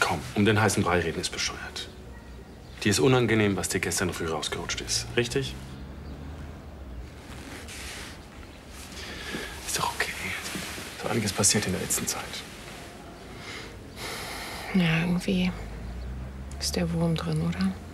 Komm, um den heißen Brei reden ist bescheuert. Dir ist unangenehm, was dir gestern früh rausgerutscht ist. Richtig? Ist doch okay. So einiges passiert in der letzten Zeit. Ja, irgendwie ist der Wurm drin, oder?